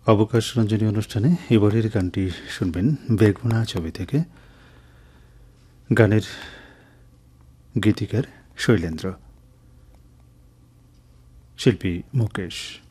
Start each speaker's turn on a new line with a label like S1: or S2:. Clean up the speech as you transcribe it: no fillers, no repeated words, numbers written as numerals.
S1: অবকাশ রঞ্জনী অনুষ্ঠানে এবারের গানটি শুনবেন বেগুনা ছবি থেকে। গানের গীতিকার শৈলেন্দ্র, শিল্পী মুকেশ।